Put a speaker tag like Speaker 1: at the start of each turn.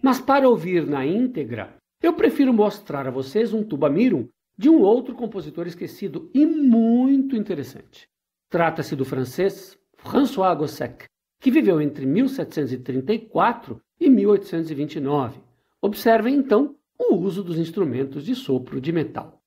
Speaker 1: Mas para ouvir na íntegra, eu prefiro mostrar a vocês um tuba mirum de um outro compositor esquecido e muito interessante. Trata-se do francês François Gossec, que viveu entre 1734 e 1829. Observem, então, o uso dos instrumentos de sopro de metal.